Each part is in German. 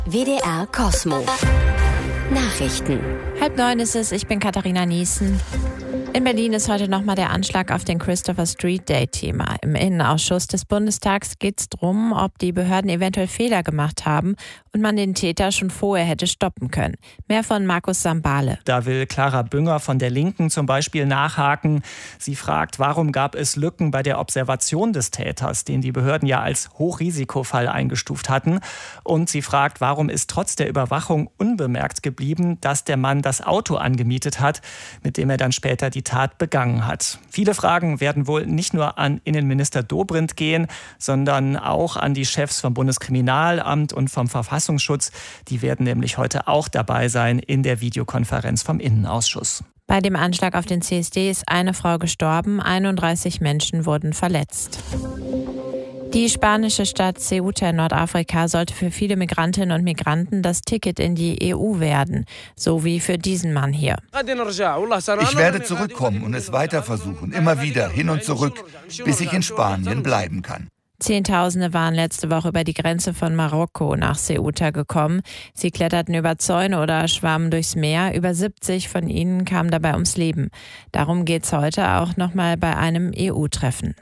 WDR Cosmo. Nachrichten. 8:30 ist es, ich bin Katharina Niesen. In Berlin ist heute nochmal der Anschlag auf den Christopher Street Day Thema. Im Innenausschuss des Bundestags geht es darum, ob die Behörden eventuell Fehler gemacht haben und man den Täter schon vorher hätte stoppen können. Mehr von Markus Sambale. Da will Clara Bünger von der Linken zum Beispiel nachhaken. Sie fragt, warum gab es Lücken bei der Observation des Täters, den die Behörden ja als Hochrisikofall eingestuft hatten. Und sie fragt, warum ist trotz der Überwachung unbemerkt geblieben, dass der Mann das Auto angemietet hat, mit dem er dann später die Tat begangen hat. Viele Fragen werden wohl nicht nur an Innenminister Dobrindt gehen, sondern auch an die Chefs vom Bundeskriminalamt und vom Verfassungsschutz. Die werden nämlich heute auch dabei sein in der Videokonferenz vom Innenausschuss. Bei dem Anschlag auf den CSD ist eine Frau gestorben, 31 Menschen wurden verletzt. Die spanische Stadt Ceuta in Nordafrika sollte für viele Migrantinnen und Migranten das Ticket in die EU werden, so wie für diesen Mann hier. Ich werde zurückkommen und es weiter versuchen, immer wieder hin und zurück, bis ich in Spanien bleiben kann. Zehntausende waren letzte Woche über die Grenze von Marokko nach Ceuta gekommen. Sie kletterten über Zäune oder schwammen durchs Meer. Über 70 von ihnen kamen dabei ums Leben. Darum geht es heute auch nochmal bei einem EU-Treffen.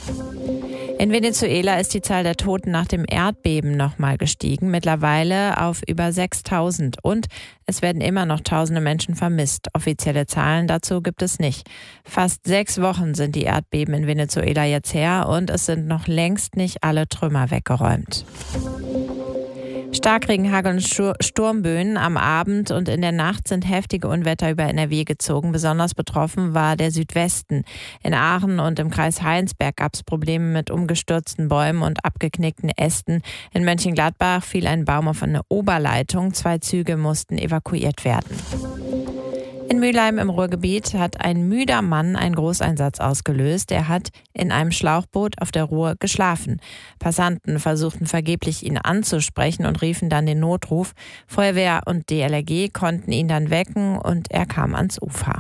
In Venezuela ist die Zahl der Toten nach dem Erdbeben nochmal gestiegen, mittlerweile auf über 6.000. Und es werden immer noch tausende Menschen vermisst. Offizielle Zahlen dazu gibt es nicht. Fast 6 Wochen sind die Erdbeben in Venezuela jetzt her und es sind noch längst nicht alle Trümmer weggeräumt. Starkregen, Hagel und Sturmböen am Abend und in der Nacht sind heftige Unwetter über NRW gezogen. Besonders betroffen war der Südwesten. In Aachen und im Kreis Heinsberg gab es Probleme mit umgestürzten Bäumen und abgeknickten Ästen. In Mönchengladbach fiel ein Baum auf eine Oberleitung. 2 Züge mussten evakuiert werden. In Mülheim im Ruhrgebiet hat ein müder Mann einen Großeinsatz ausgelöst. Er hat in einem Schlauchboot auf der Ruhr geschlafen. Passanten versuchten vergeblich, ihn anzusprechen und riefen dann den Notruf. Feuerwehr und DLRG konnten ihn dann wecken und er kam ans Ufer.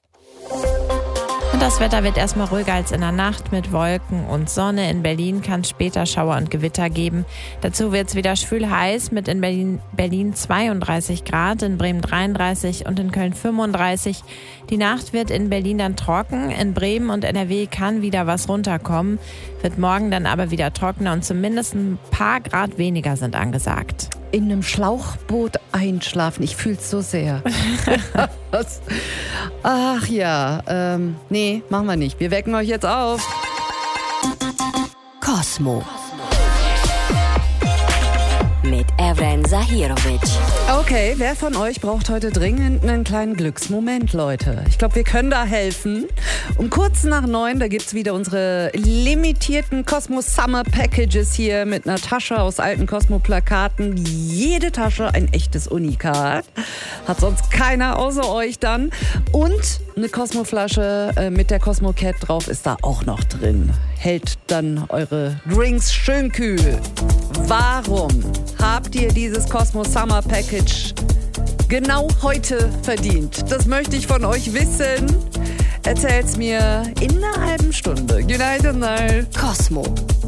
Und das Wetter wird erstmal ruhiger als in der Nacht mit Wolken und Sonne. In Berlin kann es später Schauer und Gewitter geben. Dazu wird es wieder schwül heiß mit in Berlin 32 Grad, in Bremen 33 und in Köln 35. Die Nacht wird in Berlin dann trocken. In Bremen und NRW kann wieder was runterkommen. Wird morgen dann aber wieder trockener und zumindest ein paar Grad weniger sind angesagt. In einem Schlauchboot einschlafen, ich fühle es so sehr. Ach ja, nee, machen wir nicht. Wir wecken euch jetzt auf. Cosmo. Mit Evren Zahirovic. Okay, wer von euch braucht heute dringend einen kleinen Glücksmoment, Leute? Ich glaube, wir können da helfen. Um kurz nach 9, da gibt's wieder unsere limitierten Cosmo Summer Packages hier mit einer Tasche aus alten Cosmo-Plakaten. Jede Tasche ein echtes Unikat. Hat sonst keiner außer euch dann. Und eine Cosmo-Flasche mit der Cosmo Cat drauf ist da auch noch drin. Hält dann eure Drinks schön kühl. Warum habt ihr dieses Cosmo Summer Package genau heute verdient? Das möchte ich von euch wissen. Erzählt's mir in einer halben Stunde. Good night. Cosmo.